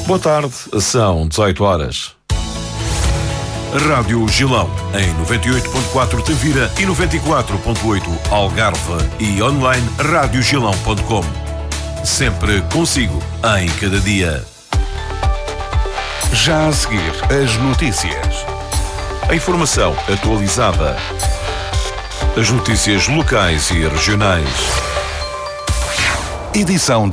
Boa tarde, são 18 horas. Rádio Gilão, em 98.4 Tavira e 94.8 Algarve e online radiogilão.com. Sempre consigo, em cada dia. Já a seguir, as notícias. A informação atualizada. As notícias locais e regionais. Edição